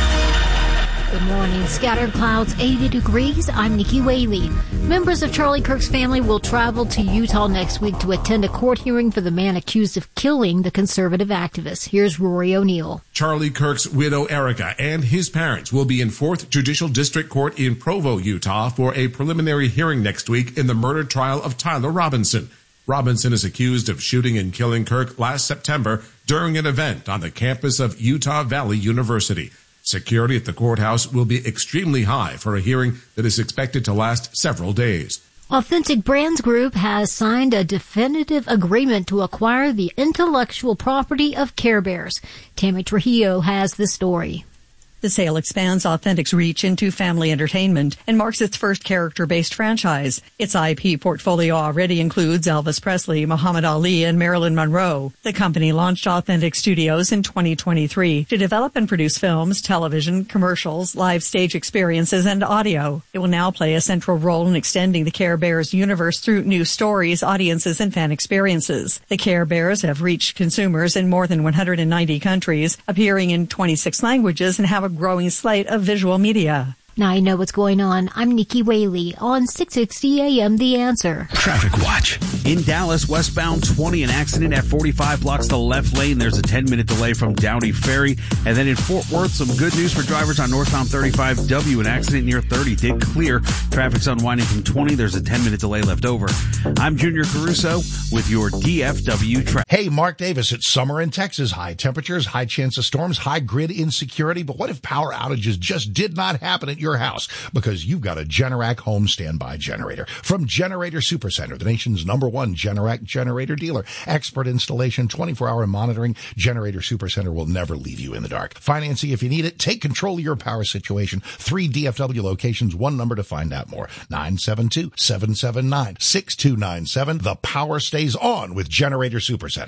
Good morning. Scattered clouds, eighty degrees. I'm Nikki Whaley. Members of Charlie Kirk's family will travel to Utah next week to attend a court hearing for the man accused of killing the conservative activist. Here's Rory O'Neill. Charlie Kirk's widow, Erica, and his parents will be in fourth Judicial District Court in Provo, Utah, for a preliminary hearing next week in the murder trial of Tyler Robinson. Robinson is accused of shooting and killing Kirk last September during an event on the campus of Utah Valley University. Security at the courthouse will be extremely high for a hearing that is expected to last several days. Authentic Brands Group has signed a definitive agreement to acquire the intellectual property of Care Bears. Tammy Trujillo has the story. The sale expands Authentic's reach into family entertainment and marks its first character-based franchise. Its I P portfolio already includes Elvis Presley, Muhammad Ali, and Marilyn Monroe. The company launched Authentic Studios in twenty twenty-three to develop and produce films, television, commercials, live stage experiences, and audio. It will now play a central role in extending the Care Bears universe through new stories, audiences, and fan experiences. The Care Bears have reached consumers in more than one hundred ninety countries, appearing in twenty-six languages, and have a growing slate of visual media. Now I know what's going on. I'm Nikki Whaley on six sixty A M The Answer. Traffic watch. In Dallas, westbound twenty, an accident at forty-five blocks the left lane. There's a ten-minute delay from Downey Ferry. And then in Fort Worth, some good news for drivers on northbound thirty-five W. An accident near thirty did clear. Traffic's unwinding from twenty. There's a ten-minute delay left over. I'm Junior Caruso with your D F W traffic. Hey, Mark Davis. It's summer in Texas. High temperatures, high chance of storms, high grid insecurity. But what if power outages just did not happen at your house? Because you've got a Generac home standby generator. From Generator Supercenter, the nation's number one Generac generator dealer. Expert installation, twenty-four hour monitoring. Generator Supercenter will never leave you in the dark. Financing if you need it. Take control of your power situation. Three D F W locations, one number to find out more. nine seven two, seven seven nine, six two nine seven. The power stays on with Generator Supercenter.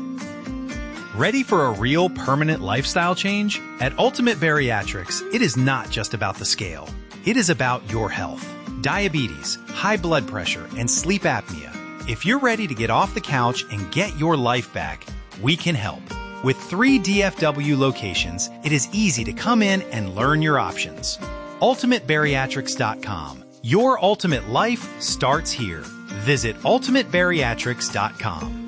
Ready for a real permanent lifestyle change? At Ultimate Bariatrics, it is not just about the scale. It is about your health. diabetes, high blood pressure, and sleep apnea. If you're ready to get off the couch and get your life back, we can help. With three D F W locations, it is easy to come in and learn your options. ultimate bariatrics dot com. Your ultimate life starts here. Visit ultimate bariatrics dot com.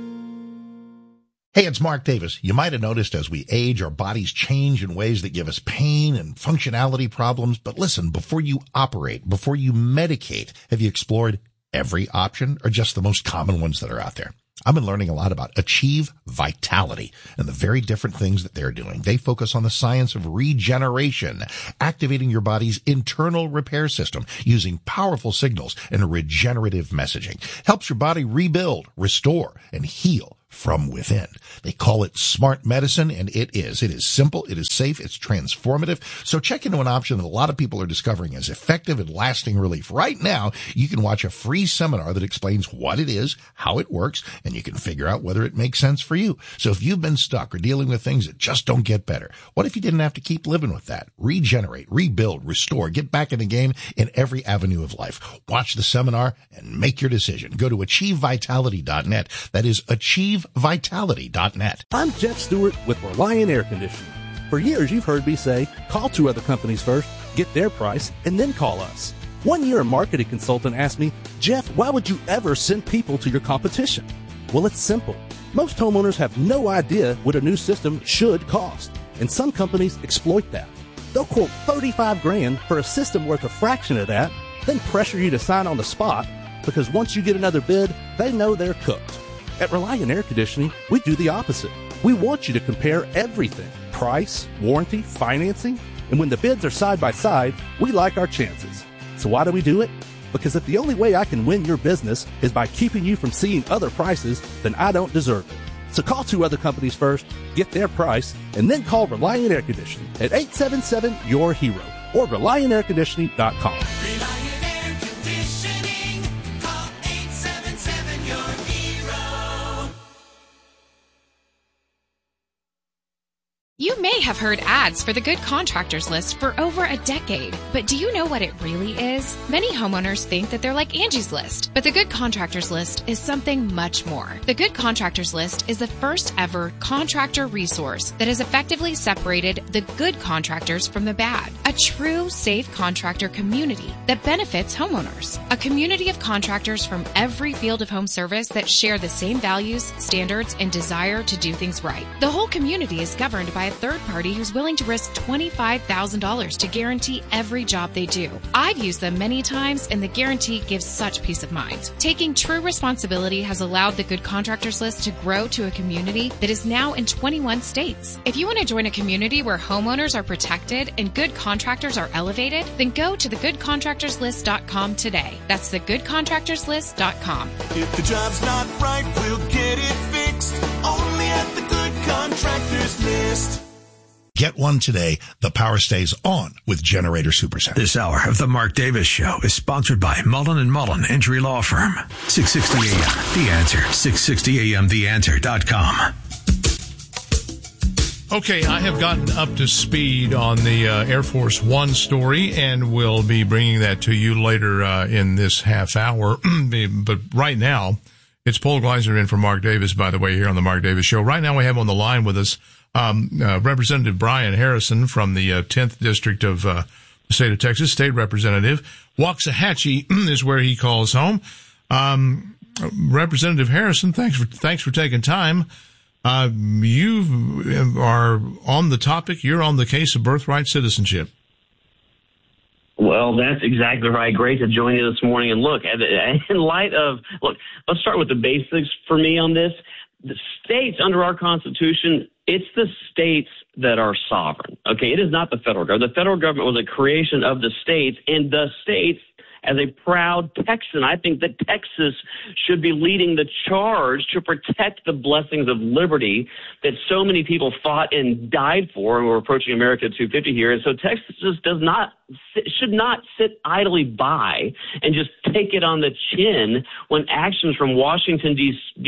Hey, it's Mark Davis. You might have noticed as we age, our bodies change in ways that give us pain and functionality problems. But listen, before you operate, before you medicate, have you explored every option or just the most common ones that are out there? I've been learning a lot about Achieve Vitality and the very different things that they're doing. They focus on the science of regeneration, activating your body's internal repair system using powerful signals and regenerative messaging. Helps your body rebuild, restore, and heal from within. They call it smart medicine, and it is. It is simple, it is safe, it's transformative. So check into an option that a lot of people are discovering as effective and lasting relief. Right now, you can watch a free seminar that explains what it is, how it works, and you can figure out whether it makes sense for you. So if you've been stuck or dealing with things that just don't get better, what if you didn't have to keep living with that? Regenerate, rebuild, restore, get back in the game in every avenue of life. Watch the seminar and make your decision. Go to achieve vitality dot net. That is achieve vitality dot net. I'm Jeff Stewart with Reliant Air Conditioning. For years, you've heard me say, call two other companies first, get their price, and then call us. One year, a marketing consultant asked me, Jeff, why would you ever send people to your competition? Well, it's simple. Most homeowners have no idea what a new system should cost, and some companies exploit that. They'll quote thirty-five grand for a system worth a fraction of that, then pressure you to sign on the spot, because once you get another bid, they know they're cooked. At Reliant Air Conditioning, we do the opposite. We want you to compare everything: price, warranty, financing, and when the bids are side by side, we like our chances. So why do we do it? Because if the only way I can win your business is by keeping you from seeing other prices, then I don't deserve it. So call two other companies first, get their price, and then call Reliant Air Conditioning at eight seven seven, Y O U R HERO or reliant air conditioning dot com. You may have heard ads for the Good Contractors List for over a decade, but do you know what it really is? Many homeowners think that they're like Angie's List, but the Good Contractors List is something much more. The Good Contractors List is the first ever contractor resource that has effectively separated the good contractors from the bad. A true safe contractor community that benefits homeowners. A community of contractors from every field of home service that share the same values, standards, and desire to do things right. The whole community is governed by a third party who's willing to risk twenty-five thousand dollars to guarantee every job they do. I've used them many times, and the guarantee gives such peace of mind. Taking true responsibility has allowed the Good Contractors List to grow to a community that is now in twenty-one states. If you want to join a community where homeowners are protected and good contractors are elevated, then go to the good contractors list dot com today. That's the good contractors list dot com. If the job's not right, we'll get it fixed. Only at the Good Contractors List. Get one today. The power stays on with Generator Supercenter. This hour of the Mark Davis Show is sponsored by Mullen and Mullen Injury Law Firm. six sixty A M. The Answer. six sixty A M the answer dot com. Okay, I have gotten up to speed on the uh, Air Force One story, and we'll be bringing that to you later uh, in this half hour. But right now, it's Paul Gleiser in for Mark Davis, by the way, here on the Mark Davis Show. Right now we have on the line with us um, uh, Representative Brian Harrison from the uh, tenth District of uh, the state of Texas, State Representative. Waxahachie is where he calls home. Um, Representative Harrison, thanks for thanks for taking time. Uh, you are on the topic. You're on the case of birthright citizenship. Well, that's exactly right. Great to join you this morning. And look, in light of, look, let's start with the basics for me on this. The states under our Constitution, it's the states that are sovereign. Okay, it is not the federal government. The federal government was a creation of the states, and the states, as a proud Texan, I think that Texas should be leading the charge to protect the blessings of liberty that so many people fought and died for. And we're approaching America two fifty here. And so Texas just does not, should not sit idly by and just take it on the chin when actions from Washington, D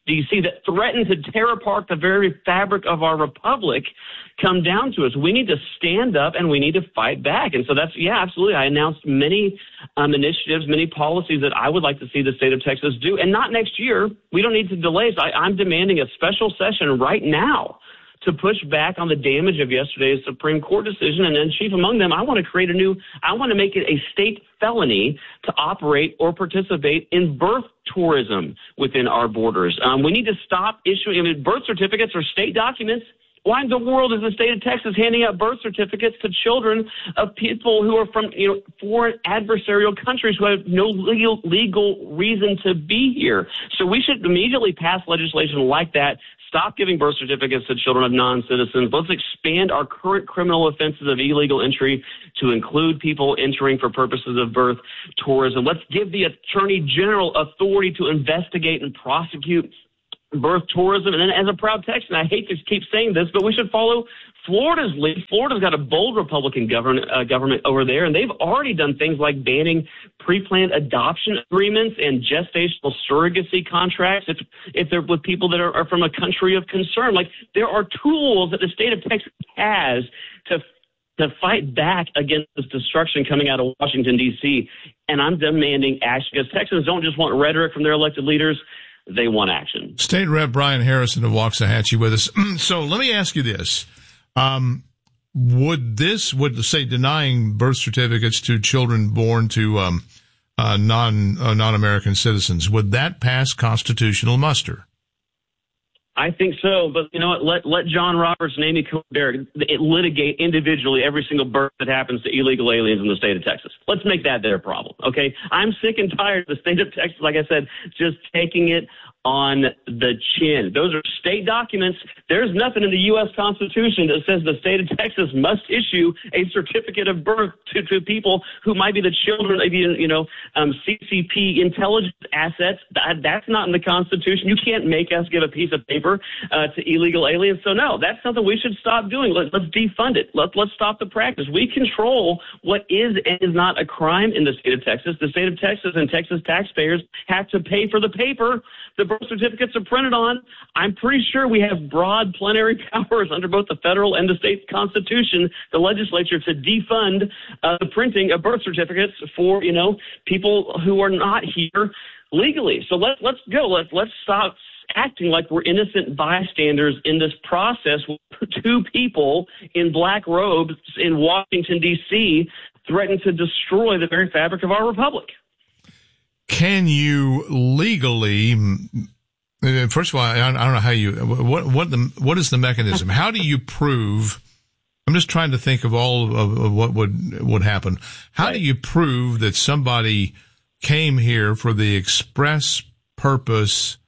D C that threaten to tear apart the very fabric of our republic come down to us. We need to stand up and we need to fight back. And so that's, yeah, absolutely. I announced many um, initiatives, many policies that I would like to see the state of Texas do, and not next year. We don't need to delay. So I, I'm demanding a special session right now to push back on the damage of yesterday's Supreme Court decision. And then chief among them, I want to create a new, I want to make it a state felony to operate or participate in birth tourism within our borders. Um, we need to stop issuing, I mean, birth certificates are state documents. Why in the world is the state of Texas handing out birth certificates to children of people who are from, you know, foreign adversarial countries who have no legal, legal reason to be here? So we should immediately pass legislation like that. Stop giving birth certificates to children of non-citizens. Let's expand our current criminal offenses of illegal entry to include people entering for purposes of birth tourism. Let's give the Attorney General authority to investigate and prosecute birth tourism. And then as a proud Texan, I hate to keep saying this, but we should follow Florida's lead. Florida's got a bold Republican government, uh, government over there, and they've already done things like banning pre-planned adoption agreements and gestational surrogacy contracts if, if they're with people that are, are from a country of concern. Like, there are tools that the state of Texas has to to fight back against this destruction coming out of Washington, D C, and I'm demanding action, because Texans don't just want rhetoric from their elected leaders. They want action. State Rep Brian Harrison of Waxahachie with us. So let me ask you this. Um, would this, would say denying birth certificates to children born to um, uh, non, uh, non-American citizens, would that pass constitutional muster? I think so, but you know what? Let let John Roberts and Amy Coney Barrett litigate individually every single birth that happens to illegal aliens in the state of Texas. Let's make that their problem, okay? I'm sick and tired of the state of Texas, like I said, just taking it on the chin. Those are state documents. There's nothing in the U S Constitution that says the state of Texas must issue a certificate of birth to, to people who might be the children of, you know, um, C C P intelligence assets. That, that's not in the Constitution. You can't make us give a piece of paper uh, to illegal aliens. So, no, that's something we should stop doing. Let, let's defund it. Let, let's stop the practice. We control what is and is not a crime in the state of Texas. The state of Texas and Texas taxpayers have to pay for the paper the birth certificates are printed on. I'm pretty sure we have broad plenary powers under both the federal and the state constitution, the legislature, to defund uh, the printing of birth certificates for, you know, people who are not here legally. So let's let's go. Let's let's stop acting like we're innocent bystanders in this process with two people in black robes in Washington, D C threaten to destroy the very fabric of our republic. Can you legally, first of all, I don't know how you, what, what the, what is the mechanism? How do you prove, I'm just trying to think of all of, of what would, would happen. How right. do you prove that somebody came here for the express purpose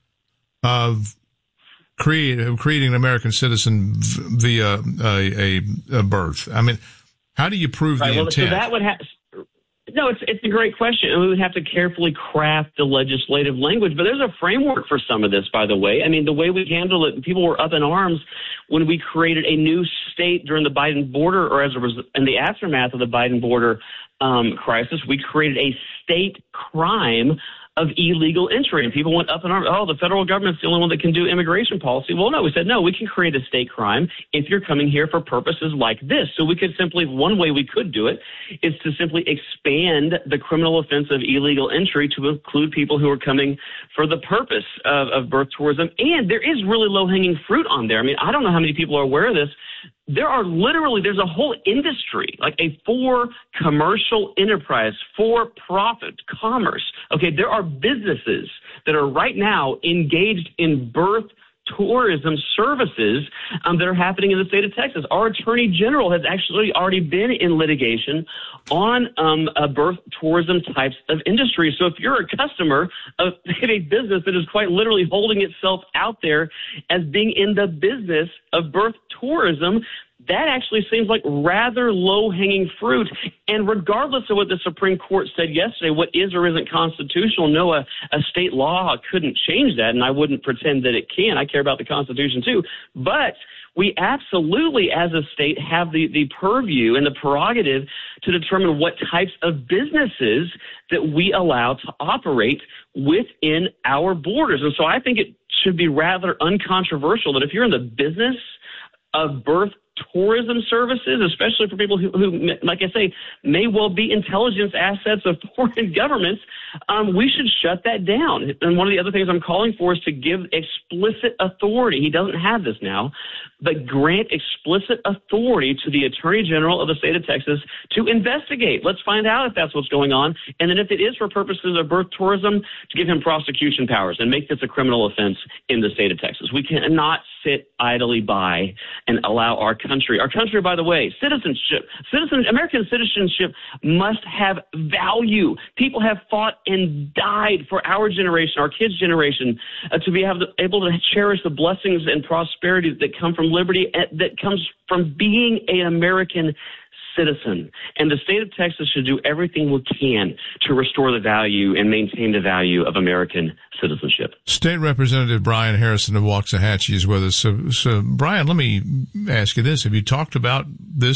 of create, of creating an American citizen via a, a, a birth? I mean, how do you prove right, the well, intent? So that would have, No, it's it's a great question, and we would have to carefully craft the legislative language. But there's a framework for some of this, by the way. I mean, the way we handle it, people were up in arms when we created a new state during the Biden border, or as a result, in the aftermath of the Biden border um, crisis, we created a state crime of illegal entry. And people went up in arms, oh, the federal government's the only one that can do immigration policy. Well, no, we said, no, we can create a state crime if you're coming here for purposes like this. So we could simply, one way we could do it is to simply expand the criminal offense of illegal entry to include people who are coming for the purpose of, of birth tourism. And there is really low-hanging fruit on there. I mean, I don't know how many people are aware of this. There are literally, there's a whole industry, like a for commercial enterprise, for profit commerce. Okay, there are businesses that are right now engaged in birth tourism services um, that are happening in the state of Texas. Our attorney general has actually already been in litigation on um, a birth tourism types of industry. So if you're a customer of a business that is quite literally holding itself out there as being in the business of birth tourism, that actually seems like rather low-hanging fruit. And regardless of what the Supreme Court said yesterday, what is or isn't constitutional, no, a, a state law couldn't change that, and I wouldn't pretend that it can. I care about the Constitution, too. But we absolutely, as a state, have the, the purview and the prerogative to determine what types of businesses that we allow to operate within our borders. And so I think it should be rather uncontroversial, that if you're in the business of birth tourism services, especially for people who, who, like I say, may well be intelligence assets of foreign governments, um, we should shut that down. And one of the other things I'm calling for is to give explicit authority. He doesn't have this now, but grant explicit authority to the Attorney General of the state of Texas to investigate. Let's find out if that's what's going on. And then if it is for purposes of birth tourism, to give him prosecution powers and make this a criminal offense in the state of Texas. We cannot sit idly by and allow our country, our country, by the way, citizenship, citizen, American citizenship must have value. People have fought and died for our generation, our kids' generation, uh, to be able to, able to cherish the blessings and prosperity that come from liberty, uh, that comes from being an American citizen. And the state of Texas should do everything we can to restore the value and maintain the value of American citizenship. State Representative Brian Harrison of Waxahachie is with us. So, so, Brian, let me ask you this. Have you talked about this